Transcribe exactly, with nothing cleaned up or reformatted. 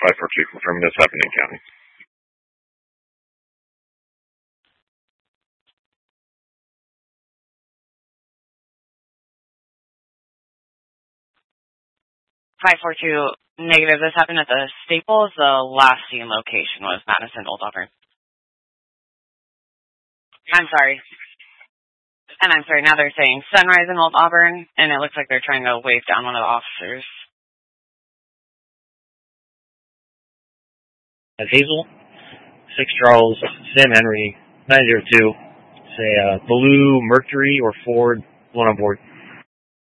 five four two, confirming this happened in county. five four two, negative. This happened at the Staples. The last seen location was Madison, Old Auburn. I'm sorry. And I'm sorry, now they're saying Sunrise in Old Auburn, and it looks like they're trying to wave down one of the officers. At Hazel, six Charles, Sam Henry, nine zero two, say uh, Blue Mercury or Ford, one on board.